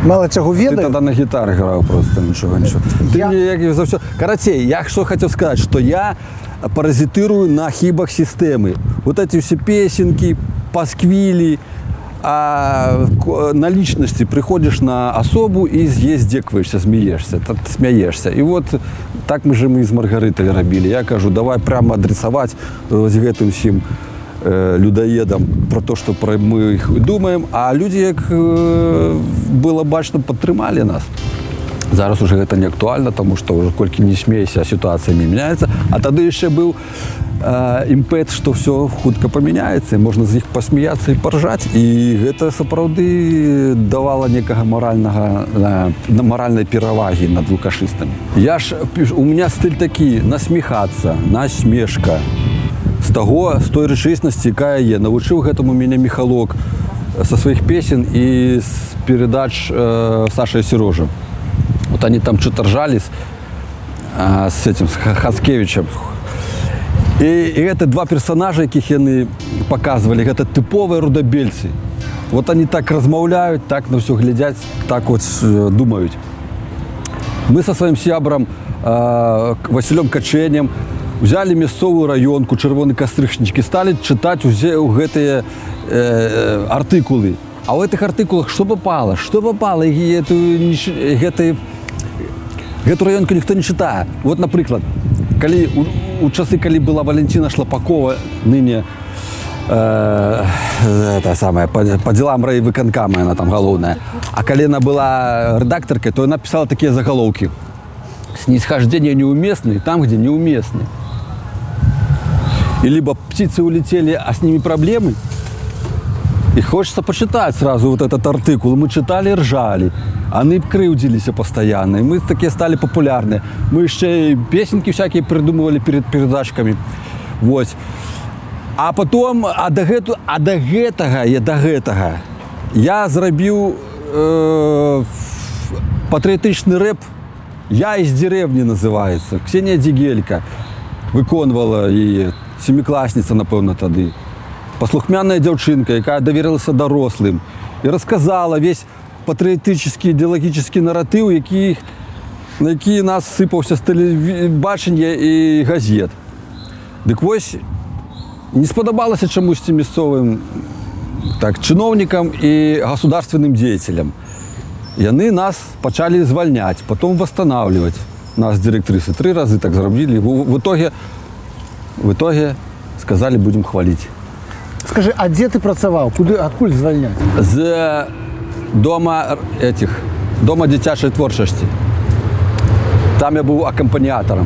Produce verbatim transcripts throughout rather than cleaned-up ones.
мало чаго ведаю. Ты тогда на гитаре играл просто, ничего, ничего. Ты Я... мне, як за все. Короче, я что хотел сказать, что я паразитирую на хибах системы. Вот эти все песенки, пасквили, а на личности приходишь на особу и ездекваешься, смеешься, смеешься. И вот так мы же мы из Маргариты робили. Я кажу, давай прямо адресовать с этим всем э, людоедам про то, что про мы их думаем, а люди, як э, было бачно, подтримали нас. Зараз уже это не актуально, тому що вже колькі не смейся, ситуація не міняється. А тоді ще був э, імпет, що все хутка поміняється, можна з них посміятися і поржати. І це сапраўды давало некого морального, э, моральної переваги над лукашистами. Я ж, у мене стиль такий, насміхатися, насмешка. З того, з той речисності, яка є. Навчив этому мене Михалок со своїх пісень і з передач э, Саши и Сережи. Вот они там что-то ржались а, с этим, с Хацкевичем. И, и это два персонажа, яких они показывали, это типовые рудобельцы. Вот они так размовляют, так на все глядят, так вот думают. Мы со своим сябром а, Василем Каченем взяли мясцовую районку, червоные кострычнички, стали читать уже гэтые э, артикулы. А в этих артикулах что попало? Что попало? И эту, эту, эту районку никто не читает. Вот, например, коли, у, у часы, коли была Валентина Шлапакова, ныне э, это самое, по, по делам райвыконкама, она там головная, а коли она была редакторкой, то она писала такие заголовки. Снисхождение неуместны там, где неуместны. И либо птицы улетели, а с ними проблемы. И хочется почитать сразу вот этот артикул. Мы читали и ржали. Они крывдились постоянно. И мы такие стали популярны. Мы еще песенки всякие придумывали перед передачками. Вот. А потом, а до, гэту, а до гэтага, я до гэтага, я зрабіў э, патрыятычны рэп «Я из деревни» называется. Ксения Дигелька выконвала, и семиклассница, напэўна, тады. Паслухмяная дзяўчынка, якая даверылася дарослым і расказала весь патрыятычны ідэалагічны наратыў, які, на які нас сыпаўся з тэлебачання і газет. Дык вось, не спадабалася чамусьці мясцовым так, чыноўнікам і государственным дзеячалям. Яны нас пачалі звальняць, потом восстанавливать. Нас директрисы три разы так зрабілі. В итоге, в итоге сказали, будем хвалить. Скажи, а где ты працаваў? Куды, адкуль звальняць? З дома этих, дома дзіцячай творчасці. Там я быў акампаніатарам.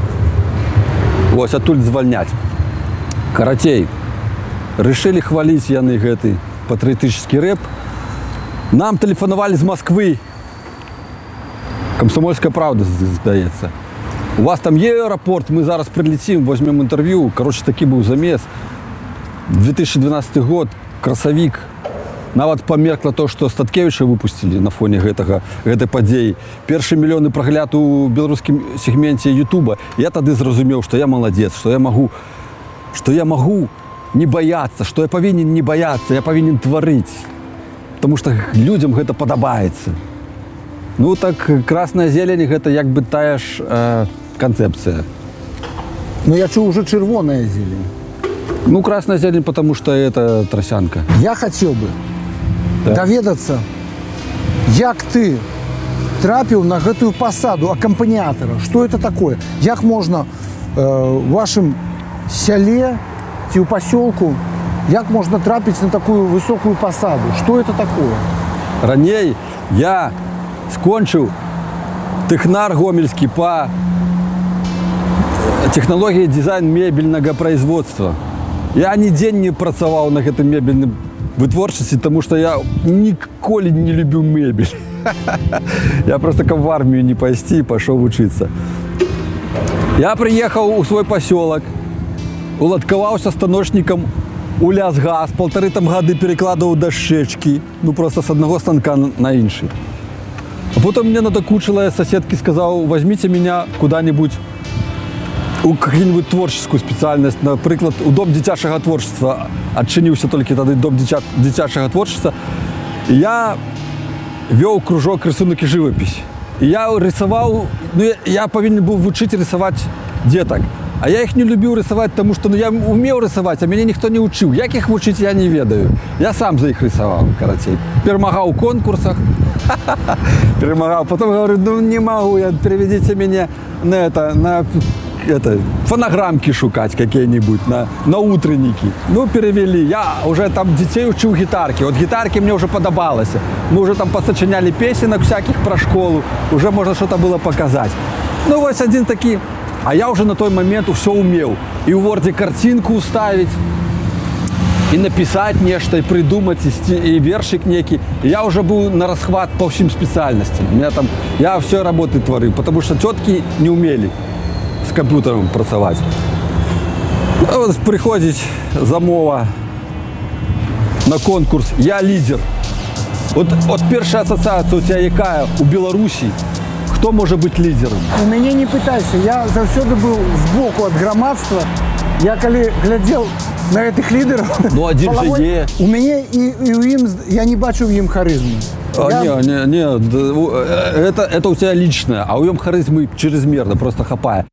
Вось адтуль звальняць. Карацей, решили хваліць яны гэты патрыятычны рэп. Нам тэлефанавалі з Москвы. Комсомольская правда, здаецца. У вас там є аэропорт, мы зараз прилетим, возьмем интервью. Короче, таки был замес. две тысячи двенадцатый год, красавік. Нават померкло то, что Статкевича выпустили на фоне гэтага, гэтай падзеі. Перші мільёны прагляд у беларускім сегменте Ютуба. Я тады зразумеў, что я молодец, что я могу, что я могу не бояться, что я повинен не бояться, я повинен творить. Потому что людям гэта падабаецца. Ну так красная зелень гэта як бы тая ж э, концепция. Ну я чуў уже чырвоная зелень. Ну красная зелень, потому что это тросянка. Я хотел бы да. доведаться, як ты трапіў на гэтую пасаду акампаніатара. Что это такое? Як можно э, в вашем сяле ці ў пасёлку, як можно трапіць на такую высокую пасаду? Что это такое? Раней я скончыў тэхнар гомельскі па технологии дизайн мебельного производства. Я ні дзень не працаваў на гэтым мебельным вытворчасці, потому что я ніколі не любіў мебель. Я просто как в армию не пайсці и пошел учиться. Я приехал у свой поселок, уладкаваўся станочником у Лясгаз, полторы там гады перекладывал дощечки, ну просто с одного станка на інший. А потом мне надокучила соседки, сказал, возьмите меня куда-нибудь у какую-нибудь творческую специальность, например, у Дом дзіцячага творчества. Отчинился только тогда Дом дзіцячага творчества. И я вёў кружок рисунок і жывапіс. І я рисаваў, ну, я, я павінен быў вучыць рисаваць дзетак. А я іх не любіў рисаваць, таму што ну, я умеў рисаваць, а мяне ніхто не ўчыў. Як іх вучыць, я не ведаю. Я сам за іх рисаваў, карацей. Перамагаў у конкурсах. Перамагаў. Потом говорю, ну не могу, я, переведите меня на это, на это, фонограммки шукать какие-нибудь, на, на утренники. Ну, перевели. Я уже там детей учил гитарки. Вот гитарки мне уже подобалось. Мы уже там посочиняли песенок всяких про школу. Уже можно что-то было показать. Ну, вот один такой. А я уже на той момент все умел. И в Word картинку уставить, и написать нечто, и придумать, и, сти, и вершик некий. И я уже был на расхват по всем специальностям. У меня там, я все работы творил, потому что тетки не умели с компьютером працаваць. А вот приходит замова на конкурс, я лидер. Вот, вот первая ассоциация у тебя якая у Беларуси? Кто может быть лидером? У меня не пытайся, я заўсёды был сбоку от громадства. Я коли глядел на этих лидеров, ну один половой, же є. У меня и, и у им, я не бачу в им харизмы. А, я... Не, не, не, это, это у тебя личное, а у им харизмы чрезмерно, просто хапая.